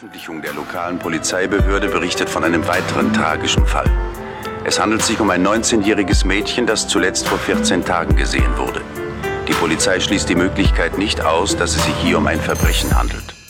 Veröffentlichung der lokalen Polizeibehörde berichtet von einem weiteren tragischen Fall. Es handelt sich um ein 19-jähriges Mädchen, das zuletzt vor 14 Tagen gesehen wurde. Die Polizei schließt die Möglichkeit nicht aus, dass es sich hier um ein Verbrechen handelt.